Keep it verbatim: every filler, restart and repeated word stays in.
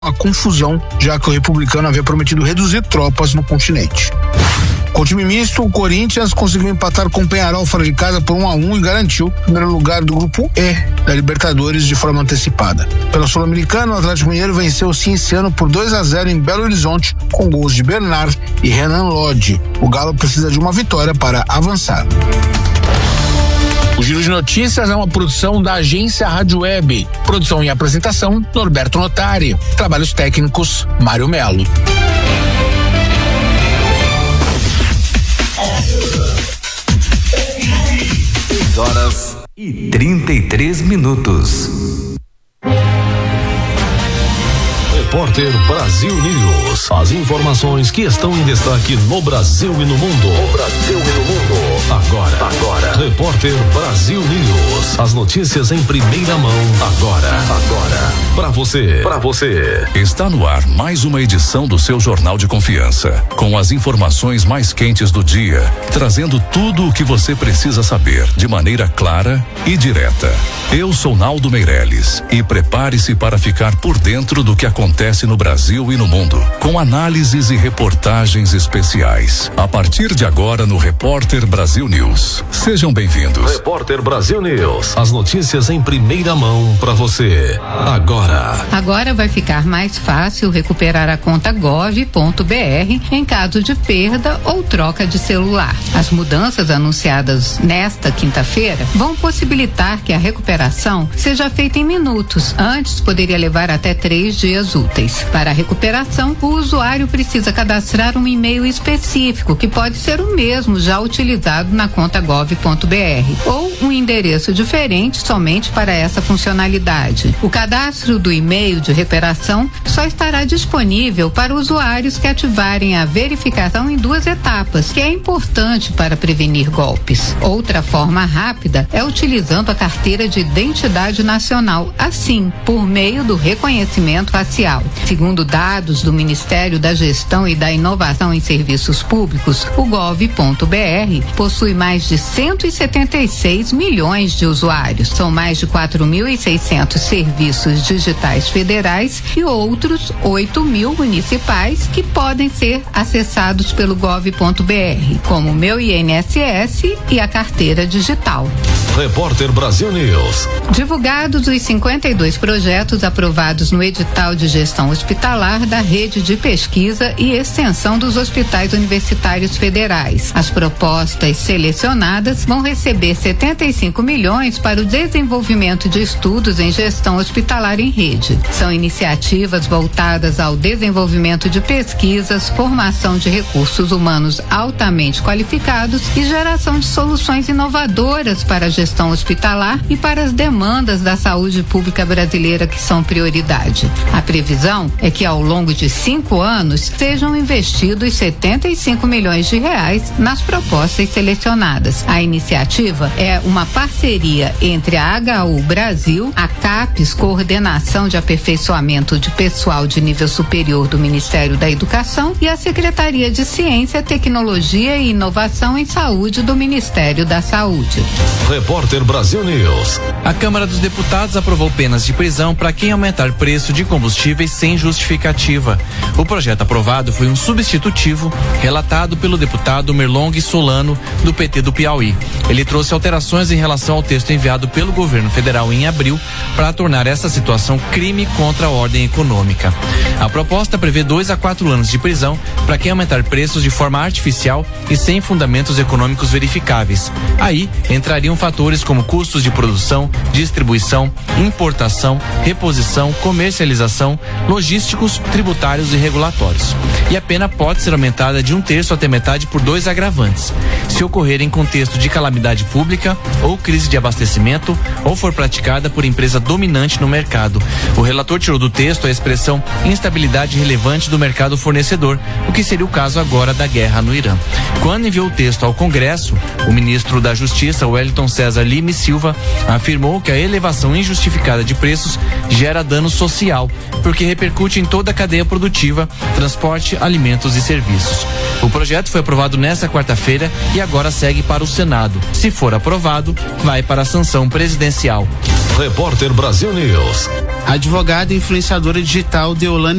a confusão, já que o republicano havia prometido reduzir tropas no continente. Com o time misto, o Corinthians conseguiu empatar com o Peñarol fora de casa por um a um e garantiu o primeiro lugar do grupo E da Libertadores de forma antecipada. Pela Sul-Americana, o Atlético Mineiro venceu o Cienciano por dois a zero em Belo Horizonte com gols de Bernard e Renan Lodge. O Galo precisa de uma vitória para avançar. O Giro de Notícias é uma produção da agência Rádio Web. Produção e apresentação, Norberto Notari. Trabalhos técnicos, Mário Melo. seis horas e trinta e três minutos. Repórter Brasil News. As informações que estão em destaque no Brasil e no mundo. No Brasil e no mundo. Agora, agora. Repórter Brasil News. As notícias em primeira mão. Agora, agora. Pra você, pra você. Está no ar mais uma edição do seu Jornal de Confiança. Com as informações mais quentes do dia. Trazendo tudo o que você precisa saber. De maneira clara e direta. Eu sou Naldo Meirelles. E prepare-se para ficar por dentro do que acontece no Brasil e no mundo, com análises e reportagens especiais. A partir de agora no Repórter Brasil News. Sejam bem-vindos. Repórter Brasil News. As notícias em primeira mão para você. Agora. Agora vai ficar mais fácil recuperar a conta gov ponto br em caso de perda ou troca de celular. As mudanças anunciadas nesta quinta-feira vão possibilitar que a recuperação seja feita em minutos. Antes poderia levar até três dias úteis. Para a recuperação, o usuário precisa cadastrar um e-mail específico, que pode ser o mesmo já utilizado na conta gov ponto br, ou um endereço diferente somente para essa funcionalidade. O cadastro do e-mail de recuperação só estará disponível para usuários que ativarem a verificação em duas etapas, que é importante para prevenir golpes. Outra forma rápida é utilizando a carteira de identidade nacional, assim, por meio do reconhecimento facial. Segundo dados do Ministério da Gestão e da Inovação em Serviços Públicos, o gov ponto br possui mais de cento e setenta e seis milhões de usuários. São mais de quatro mil e seiscentos serviços digitais federais e outros oito mil municipais que podem ser acessados pelo gov ponto br, como o Meu I N S S e a carteira digital. Repórter Brasil News. Divulgados os cinquenta e dois projetos aprovados no edital de gestão hospitalar da Rede de Pesquisa e Extensão dos Hospitais Universitários Federais. As propostas selecionadas vão receber setenta e cinco milhões para o desenvolvimento de estudos em gestão hospitalar em rede. São iniciativas voltadas ao desenvolvimento de pesquisas, formação de recursos humanos altamente qualificados e geração de soluções inovadoras para a gestão hospitalar e para as demandas da saúde pública brasileira que são prioridade. A previsão é que ao longo de cinco anos sejam investidos setenta e cinco milhões de reais nas propostas selecionadas. A iniciativa é uma parceria entre a H U Brasil, a CAPES, Coordenação de Aperfeiçoamento de Pessoal de Nível Superior do Ministério da Educação, e a Secretaria de Ciência, Tecnologia e Inovação em Saúde do Ministério da Saúde. Repórter Brasil News. A Câmara dos Deputados aprovou penas de prisão para quem aumentar preço de combustíveis sem justificativa. O projeto aprovado foi um substitutivo relatado pelo deputado Merlong Solano, do P T do Piauí. Ele trouxe alterações em relação ao texto enviado pelo governo federal em abril para tornar essa situação crime contra a ordem econômica. A proposta prevê dois a quatro anos de prisão para quem aumentar preços de forma artificial e sem fundamentos econômicos verificáveis. Aí entrariam fatores como custos de produção, distribuição, importação, reposição, comercialização, logísticos, tributários e regulatórios. E a pena pode ser aumentada de um terço até metade por dois agravantes: se ocorrer em contexto de calamidade pública ou crise de abastecimento, ou for praticada por empresa dominante no mercado. O relator tirou do texto a expressão instabilidade relevante do mercado fornecedor, o que seria o caso agora da guerra no Irã. Quando enviou o texto ao Congresso, o ministro da Justiça, Wellington César Lima Silva, afirmou que a elevação injustificada de preços gera dano social, porque repercute em toda a cadeia produtiva, transporte, alimentos e serviços. O projeto foi aprovado nesta quarta-feira e agora segue para o Senado. Se for aprovado, vai para a sanção presidencial. Repórter Brasil News. A advogada e influenciadora digital Deolane